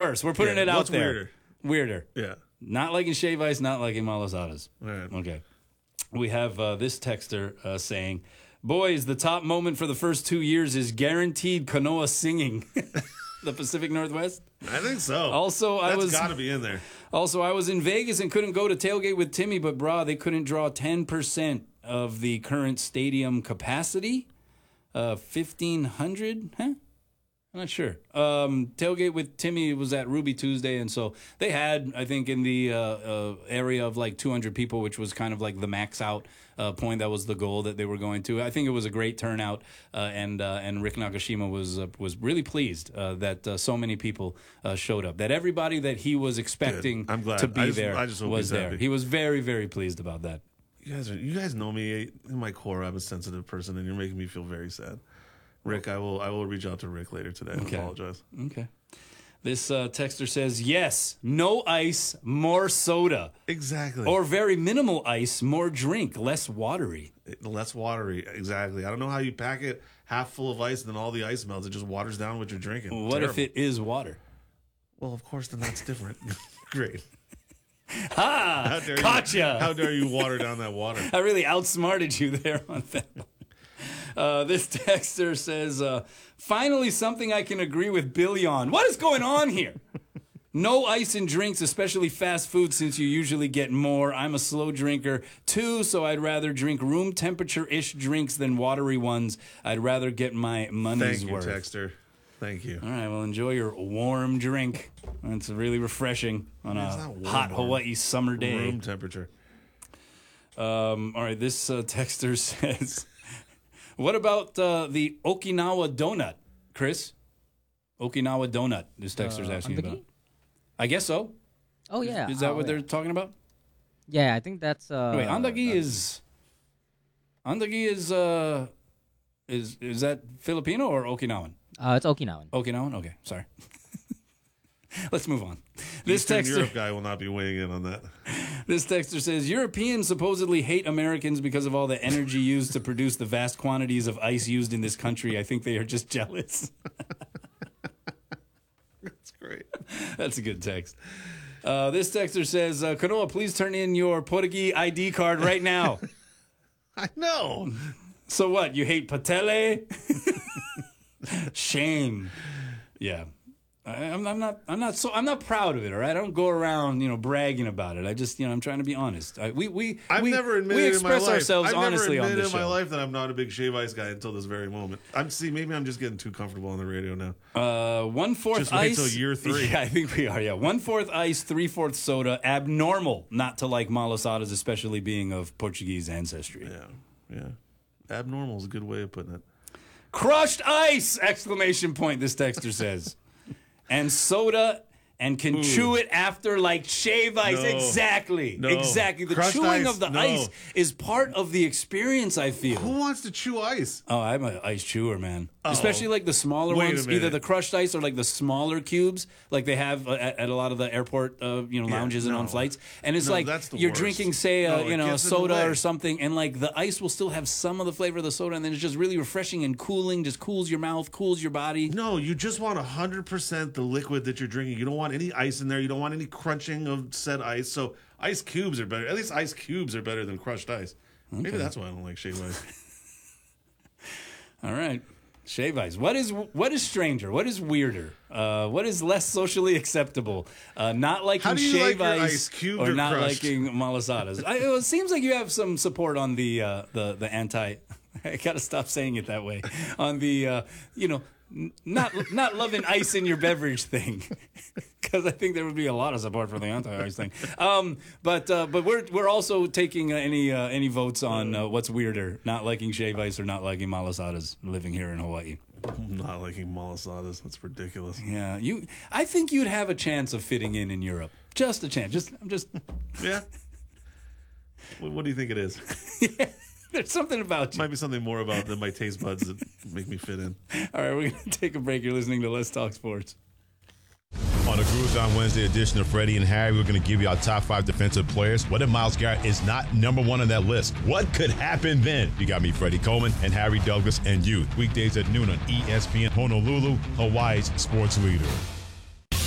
worse. We're putting it out what's there. Weirder. Yeah. Not liking shave ice, not liking malasadas. All right. Okay. We have this texter saying, boys, the top moment for the first 2 years is guaranteed Kanoa singing. The Pacific Northwest? I think so. Also, That's got to be in there. Also, I was in Vegas and couldn't go to tailgate with Timmy, but they couldn't draw 10% of the current stadium capacity. 1,500? Huh? I'm not sure. Tailgate with Timmy was at Ruby Tuesday, and so they had, I think, in the area of like 200 people, which was kind of like the max out point. That was the goal that they were going to. I think it was a great turnout, and Rick Nakashima was really pleased that so many people showed up. That everybody that he was expecting to be there was there. He was very, very pleased about that. You guys know me. In my core, I'm a sensitive person, and you're making me feel very sad. Rick, I will reach out to Rick later today and apologize. Okay. This texter says, yes, no ice, more soda. Exactly. Or very minimal ice, more drink, less watery. Less watery, exactly. I don't know how you pack it half full of ice and then all the ice melts. It just waters down what you're drinking. What if it is water? Well, of course, then that's different. Great. Ha! Gotcha! How dare you water down that water? I really outsmarted you there on that one. This texter says, finally something I can agree with Billy on. What is going on here? No ice in drinks, especially fast food, since you usually get more. I'm a slow drinker, too, so I'd rather drink room temperature-ish drinks than watery ones. I'd rather get my money's worth. Thank you, texter. Thank you. All right, well, enjoy your warm drink. It's really refreshing on a hot Hawaii summer day. Room temperature. All right, this texter says... What about the Okinawa donut, Chris? Okinawa donut, this texter's asking about. I guess so. Oh, yeah. Is that what they're talking about? Yeah, I think that's... Wait, andagi is... Andagi is that Filipino or Okinawan? It's Okinawan. Okinawan? Okay, sorry. Let's move on. This Eastern Europe guy will not be weighing in on that. This texter says, Europeans supposedly hate Americans because of all the energy used to produce the vast quantities of ice used in this country. I think they are just jealous. That's great. That's a good text. This texter says, Kanoa, please turn in your Portuguese ID card right now. I know. So what? You hate Patele? Shame. Yeah. I'm not proud of it. All right, I don't go around, bragging about it. I just, I'm trying to be honest. I've never admitted in my life. ourselves honestly on this show. In my life that I'm not a big shave ice guy until this very moment. Maybe I'm just getting too comfortable on the radio now. 1/4 just ice. Just wait till year 3. Yeah, I think we are. Yeah, 1/4 ice, 3/4 soda. Abnormal not to like malasadas, especially being of Portuguese ancestry. Yeah. Abnormal is a good way of putting it. Crushed ice! Exclamation point. This texter says. And soda, and can chew it after like shave ice. No. Exactly. The Crushed chewing ice, of the ice is part of the experience, I feel. Who wants to chew ice? Oh, I'm an ice chewer, man. Especially like the smaller Wait ones, either the crushed ice or like the smaller cubes, like they have at a lot of the airport, lounges and on flights. And it's like you're worst. drinking, say, a soda or something, and like the ice will still have some of the flavor of the soda, and then it's just really refreshing and cooling. Just cools your mouth, cools your body. No, you just want 100% the liquid that you're drinking. You don't want any ice in there. You don't want any crunching of said ice. So ice cubes are better. At least ice cubes are better than crushed ice. Okay. Maybe that's why I don't like shave ice. All right. Shave ice. What is stranger? What is weirder? What is less socially acceptable? Not liking shave ice or not crushed? liking malasadas. It seems like you have some support on the anti. I gotta stop saying it that way. On the not loving ice in your beverage thing, because I think there would be a lot of support for the anti-ice thing. But we're also taking any votes on what's weirder, not liking shave ice or not liking malasadas. Living here in Hawaii, not liking malasadas. That's ridiculous. Yeah, I think you'd have a chance of fitting in Europe. Just a chance. Yeah. What do you think it is? Yeah. There's something about you. Might be something more about than my taste buds that make me fit in. All right, we're going to take a break. You're listening to Let's Talk Sports. On the Groove Down Wednesday edition of Freddie and Harry, we're going to give you our top 5 defensive players. What if Myles Garrett is not number 1 on that list? What could happen then? You got me, Freddie Coleman, and Harry Douglas and you. Weekdays at noon on ESPN Honolulu, Hawaii's sports leader.